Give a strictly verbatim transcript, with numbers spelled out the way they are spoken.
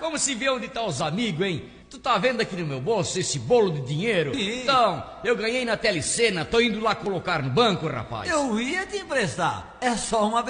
como se vê onde tá os amigos, hein? Tu tá vendo aqui no meu bolso esse bolo de dinheiro? Sim. Então, eu ganhei na telecena, tô indo lá colocar no banco, rapaz. Eu ia te emprestar. É só uma